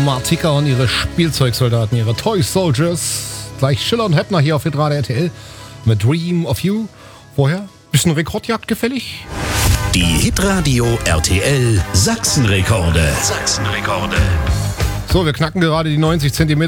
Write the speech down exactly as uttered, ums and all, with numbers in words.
Martika und ihre Spielzeugsoldaten, ihre Toy Soldiers. Gleich Schiller und Heppner hier auf Hitradio R T L mit Dream of You. Vorher, bisschen Rekordjagd gefällig? Die Hitradio R T L Sachsenrekorde. Sachsenrekorde. So, wir knacken gerade die neunzig Zentimeter.